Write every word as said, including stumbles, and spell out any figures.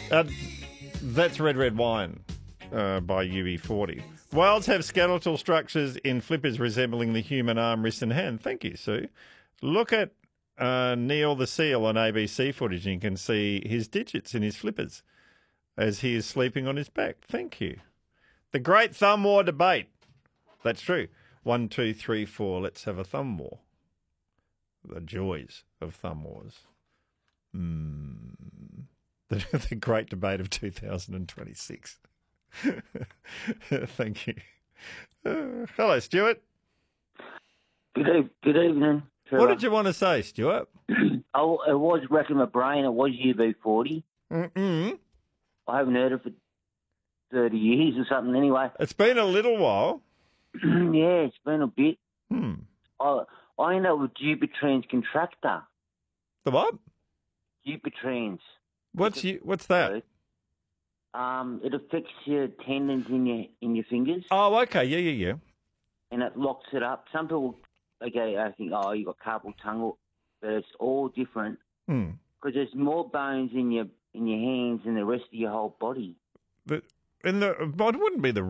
Uh, that's Red Red Wine uh, by U B forty. Whales have skeletal structures in flippers resembling the human arm, wrist and hand. Thank you, Sue. Look at uh, Neil the seal on A B C footage and you can see his digits in his flippers as he is sleeping on his back. Thank you. The great thumb war debate. That's true. One, two, three, four. Let's have a thumb war. The joys of thumb wars. Mm. The, the great debate of two thousand twenty-six. Thank you. Uh, hello, Stuart. Good, eve- good evening. Trevor. What did you want to say, Stuart? Oh, it was racking my brain. It was U B forty. Mm-mm. I haven't heard it for thirty years or something anyway. It's been a little while. Yeah, it's been a bit. Hmm. I, I ended up with Jupitrans Contractor. The what? Jupitrans. What's you? What's that? Um, it affects your tendons in your in your fingers, Oh, okay. Yeah, yeah, yeah. and it locks it up. Some people, okay, I think, oh, you got carpal tunnel, but it's all different Hmm. because there's more bones in your in your hands than the rest of your whole body. The, in the, it wouldn't be the